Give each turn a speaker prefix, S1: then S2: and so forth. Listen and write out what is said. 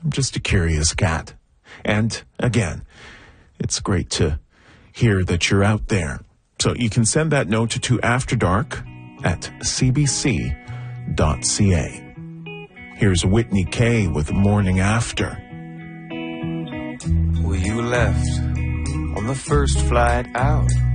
S1: I'm just a curious cat. And again, it's great to hear that you're out there. So you can send that note to afterdark@cbc.ca. Here's Whitney Kay with Morning After.
S2: Well, you left on the first flight out.